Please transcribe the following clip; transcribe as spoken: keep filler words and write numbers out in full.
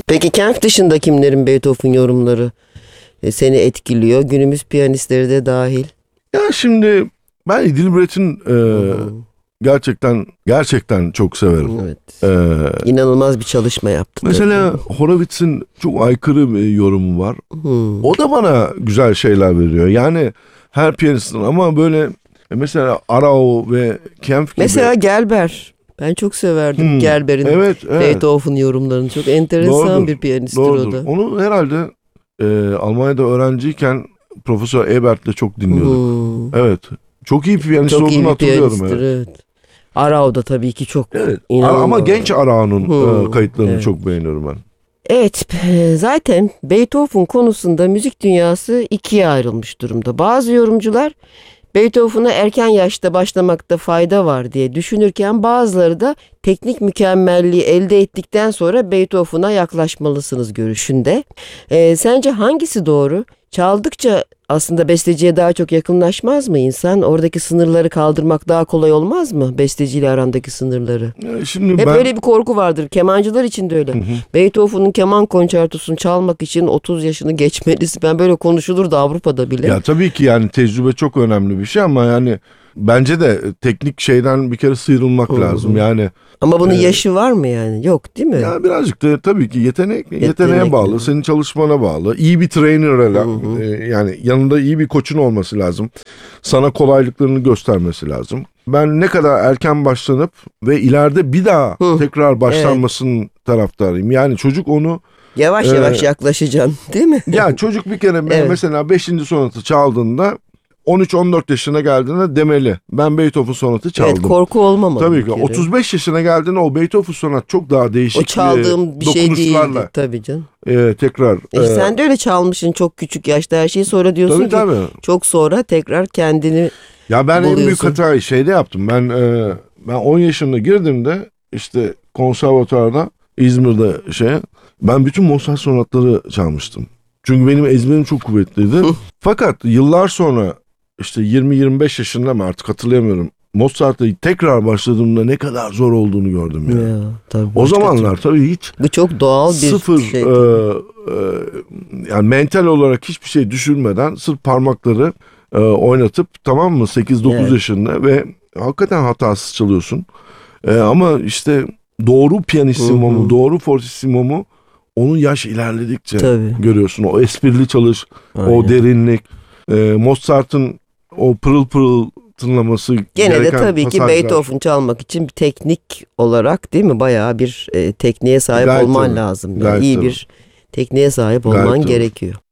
Peki Kempf dışında kimlerin Beethoven yorumları e, seni etkiliyor? Günümüz piyanistleri de dahil. Ya şimdi ben Dilbret'in e, gerçekten gerçekten çok severim. Evet. Ee, İnanılmaz bir çalışma yaptı. Mesela Horowitz'in çok aykırı bir yorumu var. Hmm. O da bana güzel şeyler veriyor. Yani her piyanistin ama böyle mesela Arao ve Kempf gibi. Mesela Gelber. Ben çok severdim Hmm, Gelber'in evet, evet. Beethoven yorumlarını. Çok enteresan Doğrudur, bir piyanisttir doğrudur. o da. Onu herhalde e, Almanya'da öğrenciyken Profesör Ebert'le çok dinliyorduk. Hmm. Evet. Çok iyi piyanist Çok iyi olduğunu bir hatırlıyorum. piyanisttir, Evet. evet. Arao da tabii ki çok Evet. inanılmaz. Ama genç Arao'nun Hmm, e, kayıtlarını evet. çok beğeniyorum ben. Evet, zaten Beethoven konusunda müzik dünyası ikiye ayrılmış durumda. Bazı yorumcular Beethoven'a erken yaşta başlamakta fayda var diye düşünürken bazıları da teknik mükemmelliği elde ettikten sonra Beethoven'a yaklaşmalısınız görüşünde. Ee, sence hangisi doğru? Çaldıkça aslında besteciye daha çok yakınlaşmaz mı insan? Oradaki sınırları kaldırmak daha kolay olmaz mı? Besteciyle arandaki sınırları. E, Şimdi Hep ben öyle bir korku vardır. Kemancılar için de öyle. Beethoven'ın keman konçertosunu çalmak için otuz yaşını geçmelisin. Ben böyle konuşulurdu Avrupa'da bile. ya tabii ki yani tecrübe çok önemli bir şey ama yani bence de teknik şeyden bir kere sıyrılmak Hı hı. lazım. Yani Ama bunun Ee, yaşı var mı yani? Yok değil mi? ya birazcık da tabii ki yetenek yeteneğe Yetenek, bağlı, evet. senin çalışmana bağlı. İyi bir trainer'la Hı hı. e, yani yanında iyi bir koçun olması lazım. Sana kolaylıklarını göstermesi lazım. Ben ne kadar erken başlanıp ve ileride bir daha Hı. tekrar başlanmasının taraftarıyım. Yani çocuk onu Yavaş Ee, yavaş yaklaşacaksın değil mi? ya çocuk bir kere Evet. mesela beşinci sonatı çaldığında on üç on dört yaşına geldiğinde demeli. Ben Beethoven sonatı çaldım. Evet, korku olmamalı. Tabii bir ki kere. otuz beş yaşına geldiğinde o Beethoven sonat çok daha değişik O çaldığım bir şey dokunuşlarla değildi tabii canım. e, tekrar. E, e, sen de öyle çalmışsın çok küçük yaşta her şeyi, sonra diyorsun tabii ki tabii. çok sonra tekrar kendini Ya ben en büyük buluyorsun. hatayı şeyde yaptım. Ben e, ben on yaşında girdiğimde işte konservatuarda İzmir'de şey ben bütün Mozart sonatları çalmıştım. Çünkü benim ezberim çok kuvvetliydi. Fakat yıllar sonra işte yirmi yirmi beş yaşında mı artık hatırlayamıyorum. Mozart'a tekrar başladığımda ne kadar zor olduğunu gördüm ya. Ya, tabii O başka zamanlar tabii hiç türlü. Bu çok doğal bir sıfır şey. e, e, yani mental olarak hiçbir şey düşürmeden sırf parmakları e, oynatıp tamam mı sekiz dokuz Evet. yaşında ve hakikaten hatasız çalıyorsun. E, ama işte doğru piyanissimomu, Hı hı. doğru fortissimomu onun yaş ilerledikçe Tabii. görüyorsun. O esprili çalış, o Aynen. derinlik, e, Mozart'ın o pırıl pırıl tınlaması Gene de gereken tabii ki pasajlar. Beethoven çalmak için bir teknik olarak değil mi? Bayağı bir e, tekniğe sahip Gayet olman tabii. lazım. Yani Gayet iyi tabii. bir tekniğe sahip Gayet olman tabii. gerekiyor.